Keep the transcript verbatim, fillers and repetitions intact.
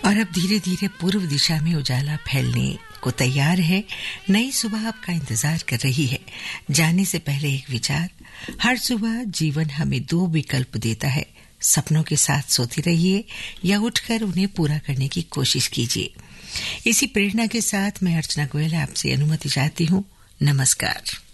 और अब धीरे धीरे पूर्व दिशा में उजाला फैलने को तैयार है। नई सुबह आपका इंतजार कर रही है। जाने से पहले एक विचार, हर सुबह जीवन हमें दो विकल्प देता है। सपनों के साथ सोते रहिए या उठकर उन्हें पूरा करने की कोशिश कीजिए। इसी प्रेरणा के साथ मैं अर्चना गोयल आपसे अनुमति चाहती हूँ। नमस्कार।